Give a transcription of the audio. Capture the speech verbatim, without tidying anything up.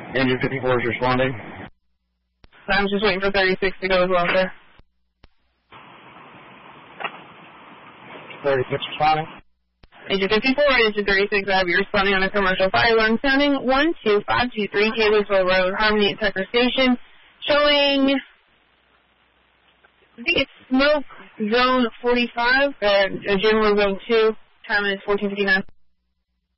Engine fifty-four is responding. I was just waiting for thirty-six to go as well, sir. thirty-six responding. Engine fifty-four, Engine thirty-six, I have you responding on a commercial fire alarm sounding one two five two three, Taylorsville Road, Harmony at Tucker Station, showing, I think it's smoke zone forty-five, uh, general zone two, time is fourteen fifty-nine.